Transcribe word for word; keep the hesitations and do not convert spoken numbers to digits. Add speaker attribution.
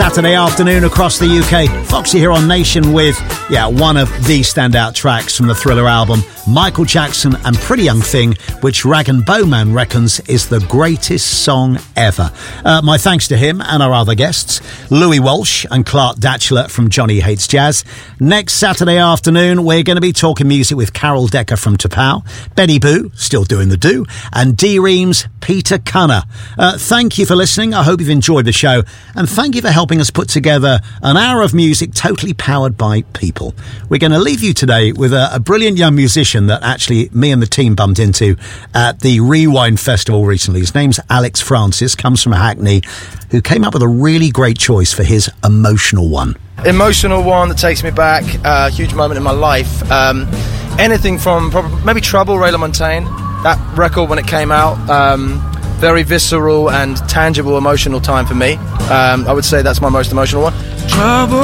Speaker 1: Saturday afternoon across the U K. Foxy here on Nation with, yeah, one of the standout tracks from the Thriller album, Michael Jackson and Pretty Young Thing, which Rag and Bowman reckons is the greatest song ever. Uh, my thanks to him and our other guests, Louis Walsh and Clark Datchler from Johnny Hates Jazz. Next Saturday afternoon, we're going to be talking music with Carol Decker from T'Pau, Benny Boo, still doing the do, and D Ream's Peter Cunner. Uh, thank you for listening. I hope you've enjoyed the show, and thank you for helping us put together an hour of music totally powered by people. We're going to leave you today with a, a brilliant young musician that actually me and the team bumped into at the Rewind Festival recently. His name's Alex Francis, comes from Hackney, who came up with a really great choice for his emotional one.
Speaker 2: Emotional one that takes me back, a uh, huge moment in my life. Um, anything from probably, maybe Trouble, Ray LaMontagne. That record when it came out, um, very visceral and tangible emotional time for me. Um, I would say that's my most emotional one. Trouble.